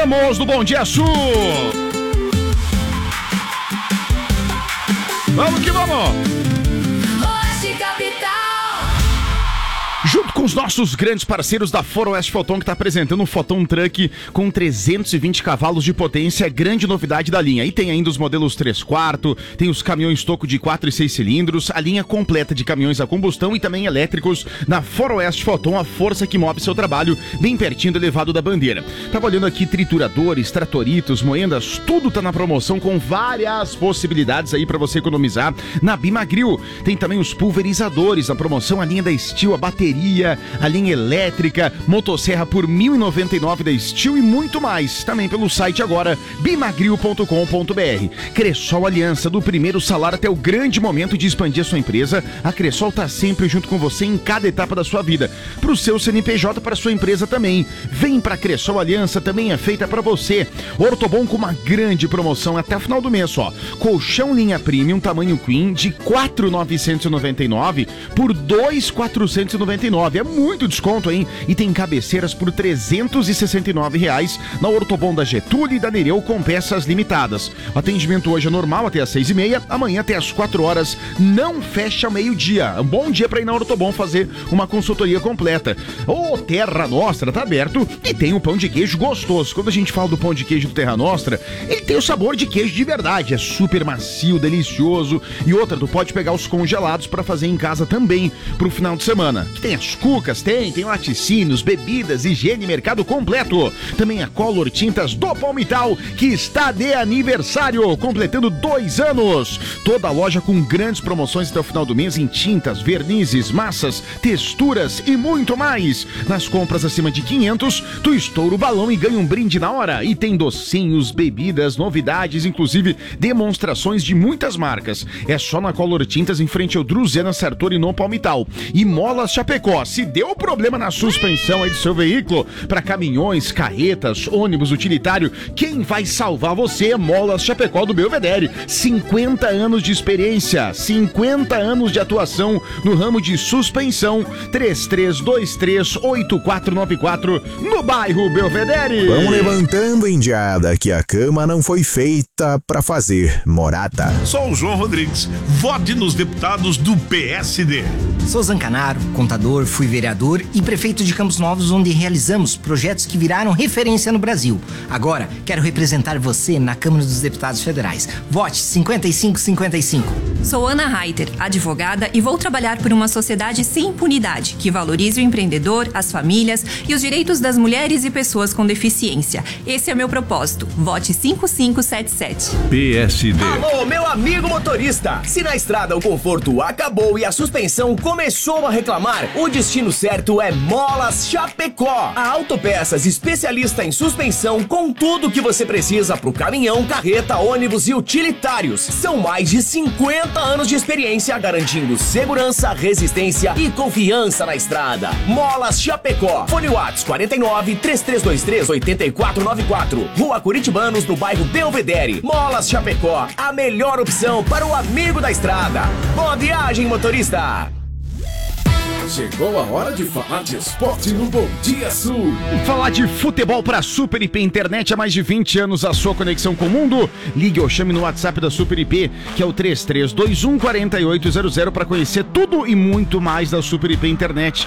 Vamos do Bom Dia Sul! Vamos que vamos! Junto com os nossos grandes parceiros da Foroeste Foton, que está apresentando um Foton Truck com 320 cavalos de potência, grande novidade da linha. E tem ainda os modelos 3/4, tem os caminhões toco de 4 e 6 cilindros, a linha completa de caminhões a combustão e também elétricos na Foroeste Foton, a força que move seu trabalho, bem pertinho do elevado da Bandeira. Tava olhando aqui trituradores, tratoritos, moendas, tudo tá na promoção com várias possibilidades aí para você economizar na Bimagril. Tem também os pulverizadores na promoção, a linha da Steel, a bateria, a linha elétrica, motosserra por R$ 1.099 da Steel e muito mais. Também pelo site agora, bimagril.com.br. Cressol Aliança, do primeiro salário até o grande momento de expandir a sua empresa, a Cressol tá sempre junto com você em cada etapa da sua vida. Pro seu CNPJ, para sua empresa também. Vem pra Cressol Aliança, também é feita para você. Ortobon com uma grande promoção até o final do mês, ó. Colchão linha premium, tamanho queen, de R$ 4.999 por R$ 2.499. É muito desconto, hein? E tem cabeceiras por R$ 369 na Ortobon da Getúlio e da Nereu com peças limitadas. O atendimento hoje é normal até às 6h30, amanhã até às 4h, não fecha meio-dia. Um bom dia para ir na Ortobon fazer uma consultoria completa. O Terra Nostra tá aberto e tem um pão de queijo gostoso. Quando a gente fala do pão de queijo do Terra Nostra, ele tem o sabor de queijo de verdade, é super macio, delicioso. E outra, tu pode pegar os congelados para fazer em casa também pro final de semana. Que tem as cucas, tem laticínios, bebidas, higiene, mercado completo. Também a Color Tintas do Palmital, que está de aniversário, completando 2 anos. Toda a loja com grandes promoções até o final do mês em tintas, vernizes, massas, texturas e muito mais. Nas compras acima de 500, tu estoura o balão e ganha um brinde na hora. E tem docinhos, bebidas, novidades, inclusive demonstrações de muitas marcas. É só na Color Tintas, em frente ao Druzena Sartori no Palmital. E Molas Chapecó. Se deu problema na suspensão aí do seu veículo, para caminhões, carretas, ônibus, utilitário, quem vai salvar você é Molas Chapecó do Belvedere. 50 anos de experiência, 50 anos de atuação no ramo de suspensão. 33238494 no bairro Belvedere. Vão levantando, indiada, que a cama não foi feita pra fazer morada. Sou o João Rodrigues. Vote nos deputados do PSD. Sou Zancanaro, contador, fui vereador e prefeito de Campos Novos, onde realizamos projetos que viraram referência no Brasil. Agora, quero representar você na Câmara dos Deputados Federais. Vote 5555. Sou Ana Reiter, advogada, e vou trabalhar por uma sociedade sem impunidade, que valorize o empreendedor, as famílias e os direitos das mulheres e pessoas com deficiência. Esse é meu propósito. Vote 5577. PSD. Alô, meu amigo motorista! Se na estrada o conforto acabou e a suspensão começou a reclamar, o destino certo é Molas Chapecó. A Autopeças, especialista em suspensão, com tudo que você precisa pro caminhão, carreta, ônibus e utilitários. São mais de 50 anos de experiência, garantindo segurança, resistência e confiança na estrada. Molas Chapecó. Fone Whats 49 3323 8494. Rua Curitibanos, no bairro Belvedere. Molas Chapecó, a melhor opção para o amigo da estrada. Boa viagem, motorista! Chegou a hora de falar de esporte no Bom Dia Sul. Falar de futebol para Super IP Internet há mais de 20 anos, a sua conexão com o mundo. Ligue ou chame no WhatsApp da Super IP, que é o 33214800, para conhecer tudo e muito mais da Super IP Internet.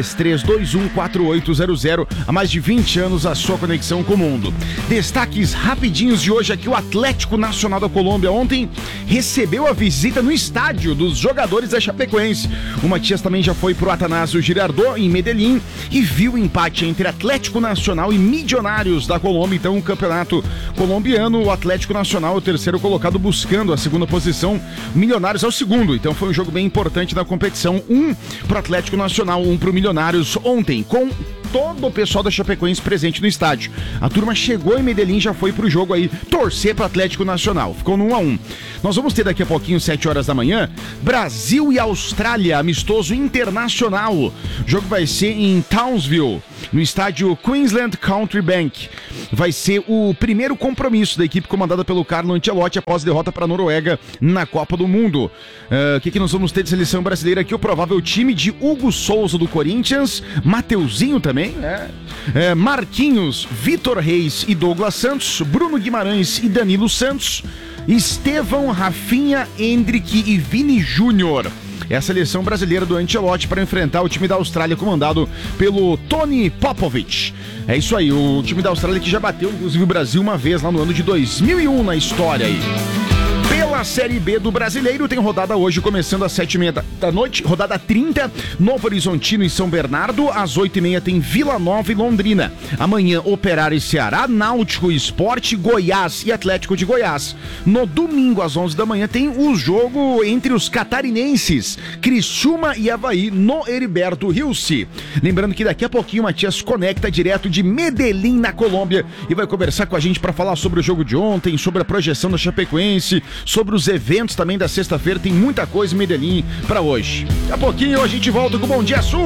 33214800, há mais de 20 anos, a sua conexão com o mundo. Destaques rapidinhos de hoje aqui: o Atlético Nacional da Colômbia ontem recebeu a visita no estádio dos jogadores da Chapecoense. O Matias também já foi pro Atanásio Girardot, em Medellín, e viu o empate entre Atlético Nacional e Milionários da Colômbia. Então, o campeonato colombiano, o Atlético Nacional é o terceiro colocado, buscando a segunda posição, Milionários é o segundo. Então, foi um jogo bem importante na competição, um pro Atlético Nacional, um pro Milionários ontem, com todo o pessoal da Chapecoense presente no estádio. A turma chegou em Medellín, já foi pro jogo aí torcer pro Atlético Nacional. Ficou no 1-1. Nós vamos ter daqui a pouquinho, 7h da manhã, Brasil e Austrália, amistoso internacional. O jogo vai ser em Townsville. no estádio Queensland Country Bank. Vai ser o primeiro compromisso da equipe comandada pelo Carlo Ancelotti após a derrota para a Noruega na Copa do Mundo. O que nós vamos ter de seleção brasileira aqui? O provável time de Hugo Souza do Corinthians, Mateuzinho também, Marquinhos, Vitor Reis e Douglas Santos, Bruno Guimarães e Danilo Santos, Estevão, Rafinha, Endrick e Vini Júnior. É a seleção brasileira do Ancelotti para enfrentar o time da Austrália comandado pelo Tony Popovic. É isso aí, o time da Austrália que já bateu, inclusive, o Brasil uma vez lá no ano de 2001 na história aí. Pela Série B do Brasileiro, tem rodada hoje começando às 7h30 da noite, rodada 30, Novo Horizontino e São Bernardo, às 8h30 tem Vila Nova e Londrina. Amanhã, Operário e Ceará, Náutico e Sport, Goiás e Atlético de Goiás. No domingo, às 11 da manhã, tem o jogo entre os catarinenses, Criciúma e Avaí, no Heriberto Rilse. Lembrando que daqui a pouquinho o Matias conecta direto de Medellín, na Colômbia, e vai conversar com a gente para falar sobre o jogo de ontem, sobre a projeção da Chapecoense, sobre os eventos também da sexta-feira. Tem muita coisa em Medellín pra hoje. Daqui a pouquinho a gente volta com o Bom Dia Sul.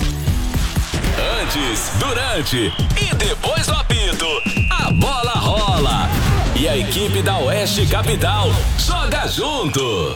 Antes, durante e depois do apito, a bola rola. E a equipe da Oeste Capital joga junto.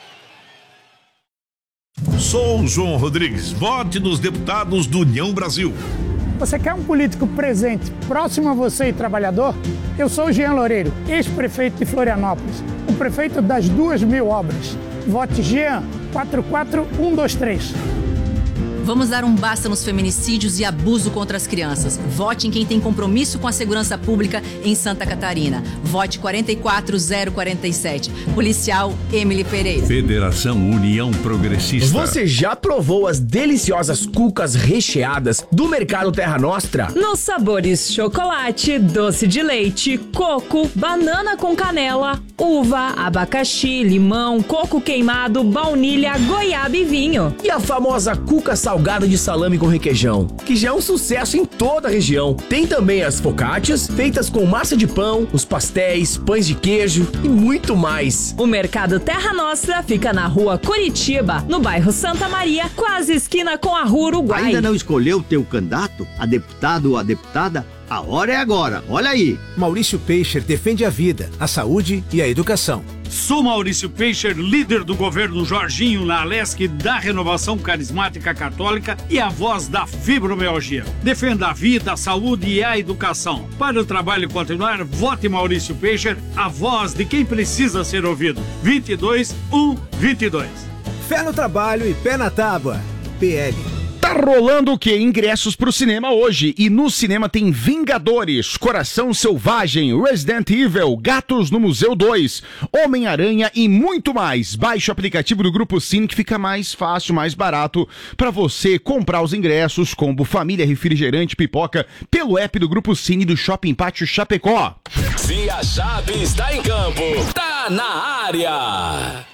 Sou o João Rodrigues. Vote nos deputados do União Brasil. Você quer um político presente, próximo a você e trabalhador? Eu sou o Jean Loureiro, ex-prefeito de Florianópolis, o prefeito das 2.000 obras. Vote Jean 44123. Vamos dar um basta nos feminicídios e abuso contra as crianças. Vote em quem tem compromisso com a segurança pública em Santa Catarina. Vote 44047. Policial Emily Pereira. Federação União Progressista. Você já provou as deliciosas cucas recheadas do Mercado Terra Nostra? Nos sabores chocolate, doce de leite, coco, banana com canela, uva, abacaxi, limão, coco queimado, baunilha, goiaba e vinho. E a famosa cuca salgada de salame com requeijão, que já é um sucesso em toda a região. Tem também as focaccias, feitas com massa de pão, os pastéis, pães de queijo e muito mais. O Mercado Terra Nostra fica na rua Curitiba, no bairro Santa Maria, quase esquina com a rua Uruguai. Ainda não escolheu o teu candidato, a deputado ou a deputada? A hora é agora, olha aí. Maurício Peixe defende a vida, a saúde e a educação. Sou Maurício Peixe, líder do governo Jorginho na Alesc da Renovação Carismática Católica e a voz da fibromialgia. Defenda a vida, a saúde e a educação. Para o trabalho continuar, vote Maurício Peixe, a voz de quem precisa ser ouvido. 22-1-22. Fé no trabalho e pé na tábua. PL. Tá rolando o quê? Ingressos pro cinema hoje. E no cinema tem Vingadores, Coração Selvagem, Resident Evil, Gatos no Museu 2, Homem-Aranha e muito mais. Baixe o aplicativo do Grupo Cine que fica mais fácil, mais barato para você comprar os ingressos, combo família, refrigerante, pipoca, pelo app do Grupo Cine do Shopping Pátio Chapecó. Se a Chape está em campo, tá na área.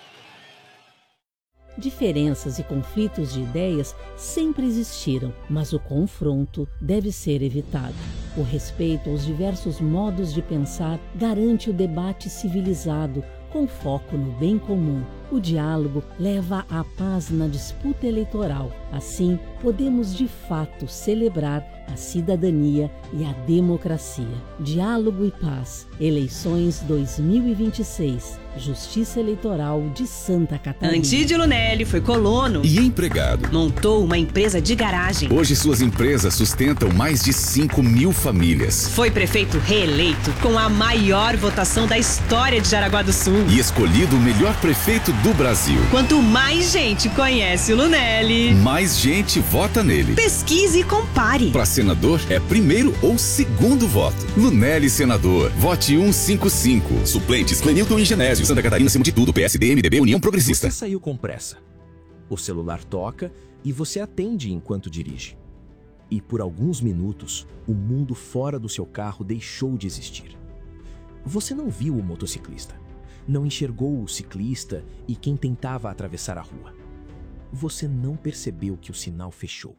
Diferenças e conflitos de ideias sempre existiram, mas o confronto deve ser evitado. O respeito aos diversos modos de pensar garante o debate civilizado, com foco no bem comum. O diálogo leva à paz na disputa eleitoral. Assim, podemos de fato celebrar a cidadania e a democracia. Diálogo e paz. Eleições 2026. Justiça Eleitoral de Santa Catarina. Antídio Lunelli foi colono e empregado. Montou uma empresa de garagem. Hoje suas empresas sustentam mais de 5.000 famílias. Foi prefeito reeleito com a maior votação da história de Jaraguá do Sul. E escolhido o melhor prefeito do Brasil. Quanto mais gente conhece o Lunelli, mais gente vota nele. Pesquise e compare. Para senador é primeiro ou segundo voto. Lunelli senador. Vote 155. Suplentes Clenilton e Genésio. Santa Catarina acima de tudo. PSD, MDB, União Progressista. Você saiu com pressa. O celular toca e você atende enquanto dirige. E por alguns minutos, o mundo fora do seu carro deixou de existir. Você não viu o motociclista. Não enxergou o ciclista e quem tentava atravessar a rua. Você não percebeu que o sinal fechou.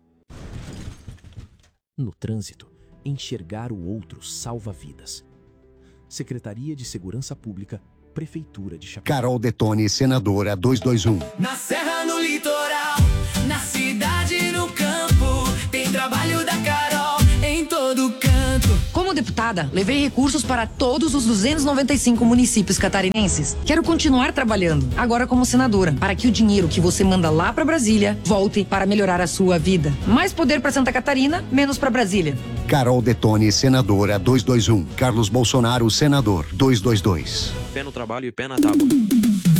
No trânsito, enxergar o outro salva vidas. Secretaria de Segurança Pública, Prefeitura de Chapecó. Carol Detone, senadora 221. Na serra, no litoral, na cidade, no campo, tem trabalho da Carol em todo canto. Como deputada, levei recursos para todos os 295 municípios catarinenses. Quero continuar trabalhando, agora como senadora, para que o dinheiro que você manda lá para Brasília volte para melhorar a sua vida. Mais poder para Santa Catarina, menos para Brasília. Carol Detone, senadora 221. Carlos Bolsonaro, senador 222. Pé no trabalho e pé na tábua.